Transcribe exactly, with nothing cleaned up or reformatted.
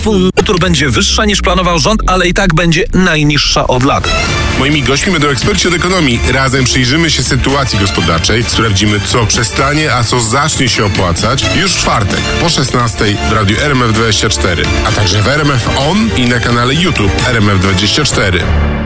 Fundusz będzie wyższa niż planował rząd, ale i tak będzie najniższa od lat. Moimi gośćmi będą eksperci od ekonomii. Razem przyjrzymy się sytuacji gospodarczej, sprawdzimy, co przestanie, a co zacznie się opłacać już w czwartek po szesnastej w radiu R M F dwadzieścia cztery, a także w R M F On i na kanale YouTube R M F dwadzieścia cztery.